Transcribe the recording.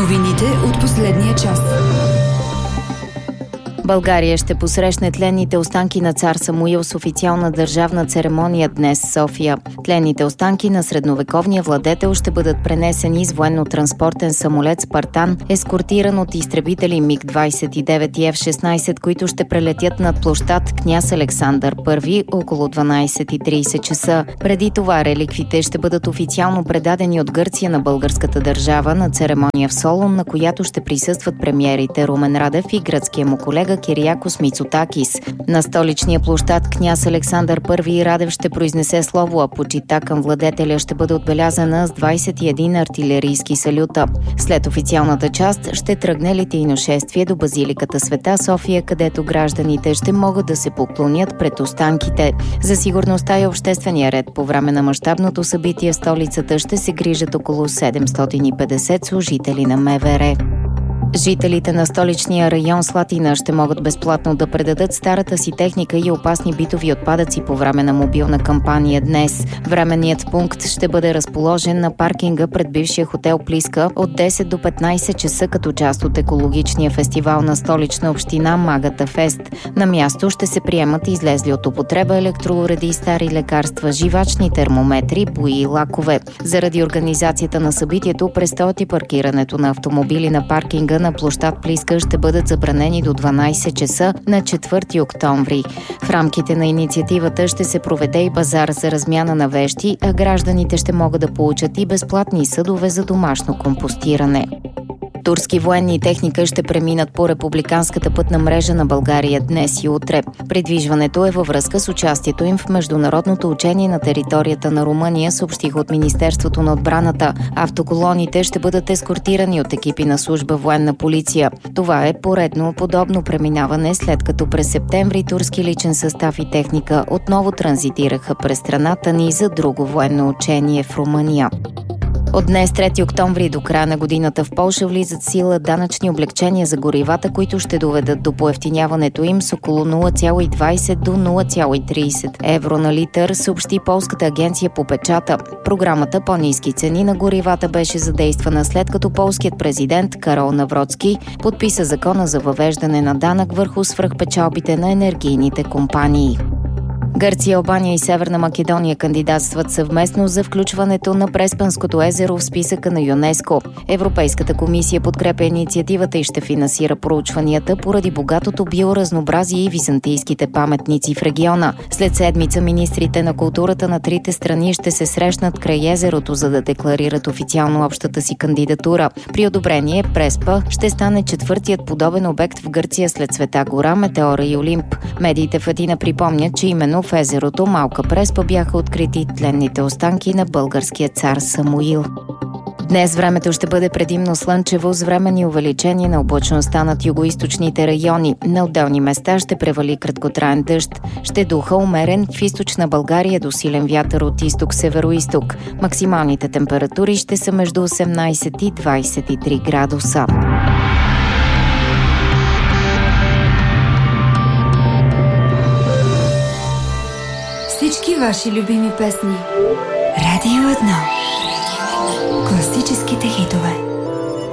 Новините от последния час. България ще посрещне тленните останки на цар Самуил с официална държавна церемония днес в София. Тленните останки на средновековния владетел ще бъдат пренесени с военно-транспортен самолет «Спартан», ескортиран от изтребители МиГ-29 и F-16, които ще прелетят над площад Княз Александър I около 12:30 часа. Преди това реликвите ще бъдат официално предадени от Гърция на българската държава на церемония в Солун, на която ще присъстват премиерите Румен Радев и гръцкия му колега Кириакос Мицотакис. На столичния площад Княз Александър I Радев ще произнесе слово, а почита към владетеля ще бъде отбелязана с 21 артилерийски салюта. След официалната част ще тръгне литийно шествие до базиликата Света София, където гражданите ще могат да се поклонят пред останките. За сигурността и обществения ред по време на мащабното събитие в столицата ще се грижат около 750 служители на МВР. Жителите на столичния район Слатина ще могат безплатно да предадат старата си техника и опасни битови отпадъци по време на мобилна кампания днес. Временният пункт ще бъде разположен на паркинга пред бившия хотел Плиска от 10 до 15 часа като част от екологичния фестивал на столична община Магата Фест. На място ще се приемат излезли от употреба електроуреди, стари лекарства, живачни термометри, бои и лакове. Заради организацията на събитието, престоят и паркирането на автомобили на паркинга на площад Плиска ще бъдат забранени до 12 часа на 4 октомври. В рамките на инициативата ще се проведе и базар за размяна на вещи, а гражданите ще могат да получат и безплатни съдове за домашно компостиране. Турски военни и техника ще преминат по републиканската пътна мрежа на България днес и утре. Придвижването е във връзка с участието им в международното учение на територията на Румъния, съобщиха от Министерството на отбраната. Автоколоните ще бъдат ескортирани от екипи на служба военна полиция. Това е поредно подобно преминаване, след като през септември турски личен състав и техника отново транзитираха през страната ни за друго военно учение в Румъния. От днес, 3 октомври, до края на годината в Полша влизат в сила данъчни облекчения за горивата, които ще доведат до поевтиняването им с около 0,20 до 0,30 евро на литър, съобщи полската агенция по печата. Програмата по-ниски цени на горивата беше задействана след като полският президент Карол Навроцки подписа закона за въвеждане на данък върху свръхпечалбите на енергийните компании. Гърция, Албания и Северна Македония кандидатстват съвместно за включването на Преспанското езеро в списъка на ЮНЕСКО. Европейската комисия подкрепя инициативата и ще финансира проучванията поради богатото биоразнообразие и византийските паметници в региона. След седмица министрите на културата на трите страни ще се срещнат край езерото, за да декларират официално общата си кандидатура. При одобрение Преспа ще стане четвъртият подобен обект в Гърция след Света гора, Метеора и Олимп. Медиите в Атина припомнят, че именно в езерото Малка Преспа бяха открити тленните останки на българския цар Самуил. Днес времето ще бъде предимно слънчево с временни увеличения на облачността над югоизточните райони. На отделни места ще превали краткотраен дъжд. Ще духа умерен в източна България до силен вятър от изток-североизток. Максималните температури ще са между 18 и 23 градуса. Всички ваши любими песни. Радио 1. Класическите хитове.